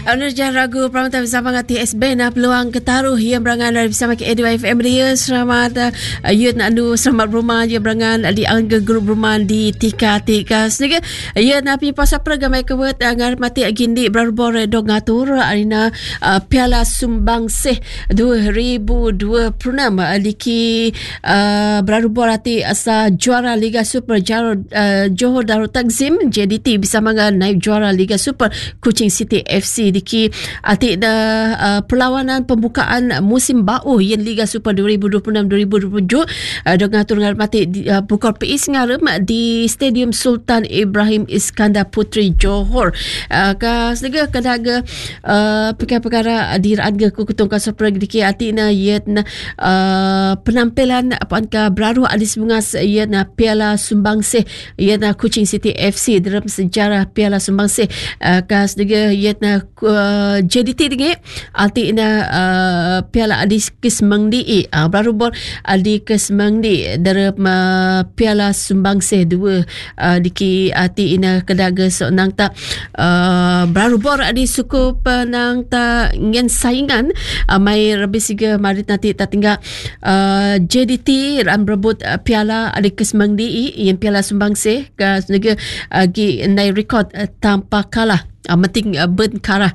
Nerja ragu Pramata bersama dengan TSB na peluang ketaruh yang berangan dari bersama ke Edu FM dia. Selamat Yun anu selamat rumah je berangan di angga grup rumah di tika sedikit ya napi pasal program kewet angar mati gindi berbor dong ngatur arena Piala Sumbangsih 2026 liki berbor hati asa juara Liga Super Johor Darul Takzim JDT bisa manga naib juara Liga Super Kuching City FC diki ati perlawanan pembukaan musim baru yang Liga Super 2026-2027 dengan turungan mati pukul PIS ngarem di Stadium Sultan Ibrahim Iskandar Puteri Johor. Sega kadaga perkara di rangga kukutung kasopra diki ati na yetna penampilan apakah baru adis bungas yetna Piala Sumbangsih yetna Kuching City FC dalam sejarah Piala Sumbangsih sega yetna JDT dinge arti ina Piala Adis Kismangdi baru bor Adi Kismangdi dalam Piala Sumbangsih 2 diki arti ina kedaga seorang tak baru bor adi suku penang tak ngin saingan mai lebih siga mari nanti tak tinggal JDT ram berebut Piala Adi Kismangdi yang Piala Sumbangsih sega gi nai rekod tanpa kalah penting berkarah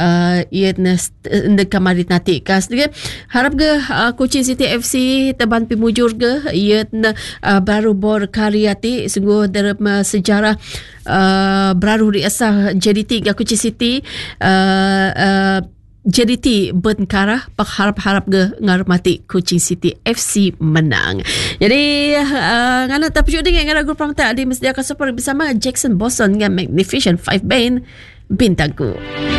ia kamari nanti kas dia harap ke Kuching City FC teban pimujur ke ia baru bor karyati sungguh dalam sejarah baru diasah JDT ke Kuching City JDT berkarah harap-harap ke ngarmati Kuching City FC menang. Jadi ngana tapujuk dengan ngana grup Pramata di mesdiakan support bersama Jackson Boston dengan Magnificent 5 Band Bintangku.